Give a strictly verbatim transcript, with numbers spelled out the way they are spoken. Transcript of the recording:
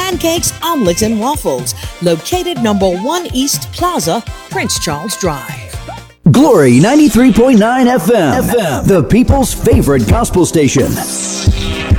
Pancakes, Omelets, and Waffles, located number one East Plaza, Prince Charles Drive. Glory ninety-three point nine F M, F M, the people's favorite gospel station.